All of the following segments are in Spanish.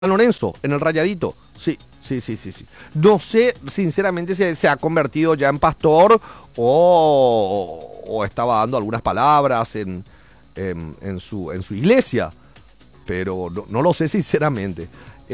Lorenzo, en el Rayadito. Sí, sí, sí, sí, sí. No sé, sinceramente, si se ha convertido ya en pastor o estaba dando algunas palabras en su iglesia, pero no lo sé sinceramente.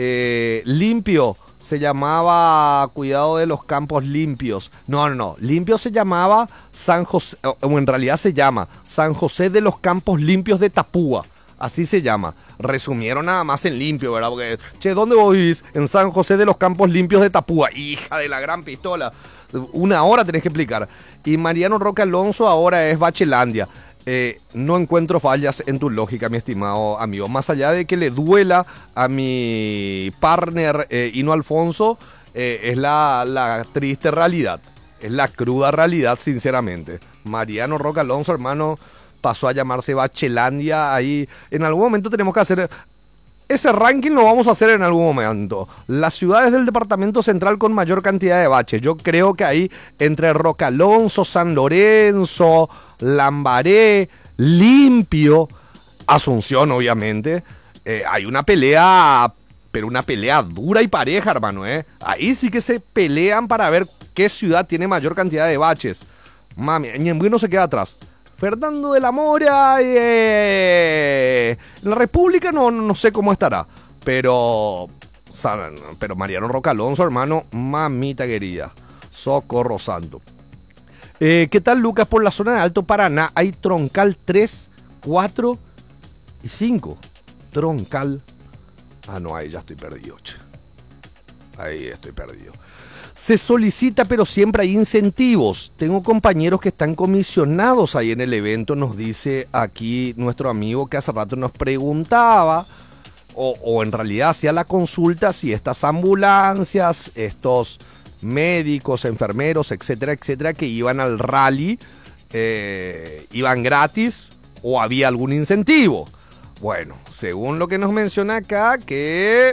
Limpio se llamaba Cuidado de los Campos Limpios. No, no, no. Limpio se llamaba San José, o en realidad se llama San José de los Campos Limpios de Tapúa. Así se llama. Resumieron nada más en limpio, ¿verdad? Porque, che, ¿dónde vos vivís? En San José de los Campos Limpios de Tapúa. Hija de la gran pistola. Una hora tenés que explicar. Y Mariano Roca Alonso ahora es Bachelandia. No encuentro fallas en tu lógica, mi estimado amigo. Más allá de que le duela a mi partner Hino Alfonso, es la triste realidad. Es la cruda realidad, sinceramente. Mariano Roca Alonso, hermano, pasó a llamarse Bachelandia. Ahí en algún momento tenemos que hacer ese ranking, lo vamos a hacer en algún momento. Las ciudades del departamento central con mayor cantidad de baches. Yo creo que ahí entre Roca Alonso, San Lorenzo, Lambaré, Limpio, Asunción, obviamente, hay una pelea, pero una pelea dura y pareja, hermano. Ahí sí que se pelean para ver qué ciudad tiene mayor cantidad de baches. Mami, Ñemby no se queda atrás. Fernando de la Mora, en la República no sé cómo estará, pero Mariano Roca Alonso, hermano, mamita querida, socorro santo. ¿Qué tal, Lucas? Por la zona de Alto Paraná hay troncal 3, 4 y 5. Troncal. Ah, no, ahí ya estoy perdido, che. Ahí estoy perdido. Se solicita, pero siempre hay incentivos. Tengo compañeros que están comisionados ahí en el evento, nos dice aquí nuestro amigo que hace rato nos preguntaba, o en realidad hacía la consulta, si estas ambulancias, estos médicos, enfermeros, etcétera, etcétera, que iban al rally, iban gratis o había algún incentivo. Bueno, según lo que nos menciona acá, que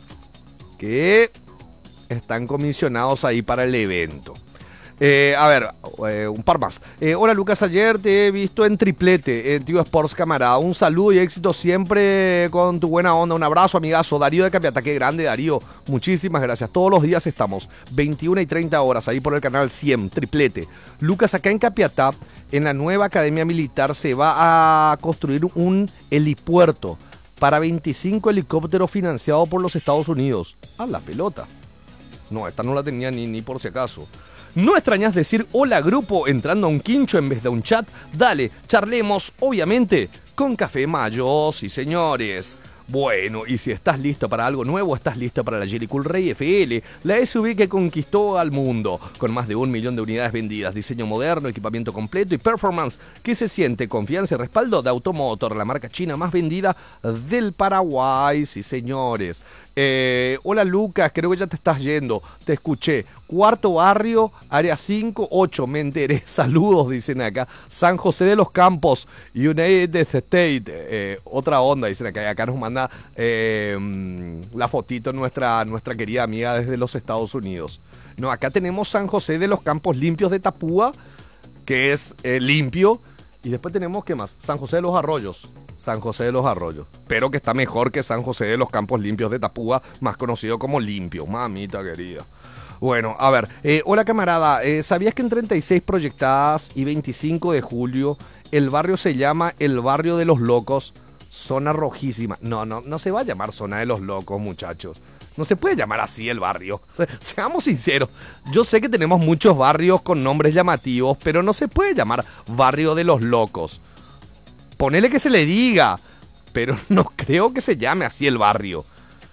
están comisionados ahí para el evento. A ver, un par más. Hola, Lucas, ayer te he visto en triplete, en Tío Sports, camarada. Un saludo y éxito siempre con tu buena onda. Un abrazo, amigazo. Darío de Capiatá, qué grande, Darío. Muchísimas gracias. Todos los días estamos, 21 y 30 horas, ahí por el canal 100, triplete. Lucas, acá en Capiatá, en la nueva Academia Militar, se va a construir un helipuerto para 25 helicópteros financiados por los Estados Unidos. A la pelota. No, esta no la tenía ni por si acaso. ¿No extrañas decir hola grupo entrando a un quincho en vez de un chat? Dale, charlemos, obviamente, con Café Mayo, sí señores. Bueno, y si estás listo para algo nuevo, estás listo para la Jelly Cool Rey FL, la SUV que conquistó al mundo, con más de 1 millón de unidades vendidas, diseño moderno, equipamiento completo y performance que se siente, confianza y respaldo de Automotor, la marca china más vendida del Paraguay, sí señores. Hola Lucas, creo que ya te estás yendo, te escuché. Cuarto barrio, área 5, 8, me enteré. Saludos, dicen acá. San José de los Campos, United States. Otra onda, dicen acá. Y acá nos manda la fotito nuestra querida amiga desde los Estados Unidos. No, acá tenemos San José de los Campos Limpios de Tapúa, que es limpio. Y después tenemos, ¿qué más? San José de los Arroyos. San José de los Arroyos. Pero que está mejor que San José de los Campos Limpios de Tapúa, más conocido como Limpio. Mamita querida. Bueno, a ver, hola camarada, ¿sabías que en 36 proyectadas y 25 de julio el barrio se llama el Barrio de los Locos? Zona rojísima. No se va a llamar Zona de los Locos, muchachos. No se puede llamar así el barrio. Seamos sinceros, yo sé que tenemos muchos barrios con nombres llamativos, pero no se puede llamar Barrio de los Locos. Ponele que se le diga, pero no creo que se llame así el barrio.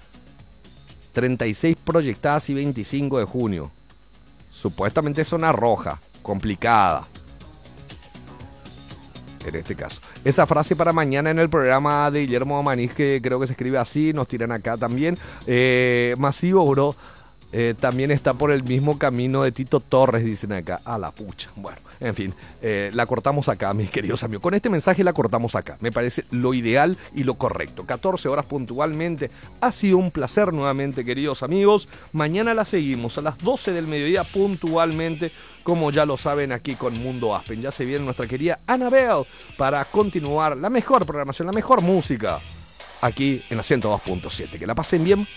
36 proyectadas y 25 de junio. Supuestamente zona roja, complicada. En este caso. Esa frase para mañana en el programa de Guillermo Amanís, que creo que se escribe así, nos tiran acá también. Masivo, bro. También está por el mismo camino de Tito Torres, dicen acá. A la pucha. Bueno, en fin, la cortamos acá, mis queridos amigos. Con este mensaje la cortamos acá. Me parece lo ideal y lo correcto. 14 horas puntualmente. Ha sido un placer nuevamente, queridos amigos. Mañana la seguimos a las 12 del mediodía puntualmente, como ya lo saben, aquí con Mundo Aspen. Ya se viene nuestra querida Anabel para continuar la mejor programación, la mejor música aquí en la 102.7. Que la pasen bien.